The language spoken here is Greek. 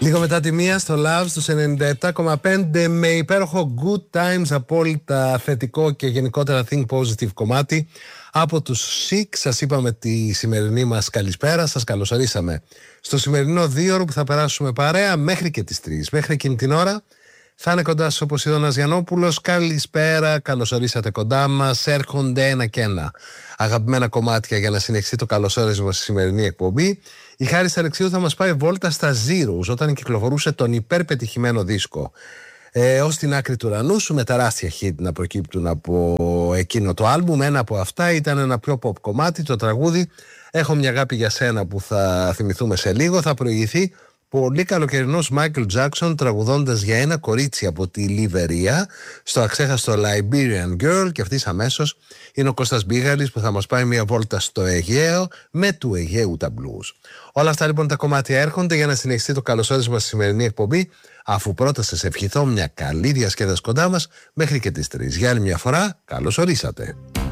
Λίγο μετά τη μία στο Love στους 97,5 με υπέροχο Good Times, απόλυτα θετικό και γενικότερα Think Positive κομμάτι από τους Chic. Σας είπαμε τη σημερινή μας καλησπέρα, σας καλωσορίσαμε στο σημερινό 2ωρο που θα περάσουμε παρέα μέχρι και τις 3. Μέχρι εκείνη την ώρα θα είναι κοντά σας ο Ποσειδώνας Γιαννόπουλος. Καλησπέρα, καλωσορίσατε κοντά μας. Έρχονται ένα και ένα αγαπημένα κομμάτια για να συνεχιστεί το καλωσόρισμα στη σημερινή εκπομπή. Η Χάρης Αλεξίου θα μας πάει βόλτα στα Zeros όταν κυκλοφορούσε τον υπερπετυχημένο δίσκο ως την άκρη του ουρανού σου, με τεράστια hit να προκύπτουν από εκείνο το άλμπουμ. Ένα από αυτά ήταν ένα πιο pop κομμάτι, το τραγούδι «Έχω μια αγάπη για σένα» που θα θυμηθούμε σε λίγο. Θα προηγηθεί πολύ καλοκαιρινός Michael Jackson τραγουδώντας για ένα κορίτσι από τη Λιβερία στο αξέχαστο Liberian Girl, και αυτής αμέσως είναι ο Κώστας Μπίγαλης που θα μας πάει μια βόλτα στο Αιγαίο με του Αιγαίου τα blues. Όλα αυτά λοιπόν τα κομμάτια έρχονται για να συνεχιστεί το καλωσόρισμα στη σημερινή εκπομπή, αφού πρώτα σας ευχηθώ μια καλή διασκέδαση κοντά μας μέχρι και τις 3. Για άλλη μια φορά, καλώς ορίσατε.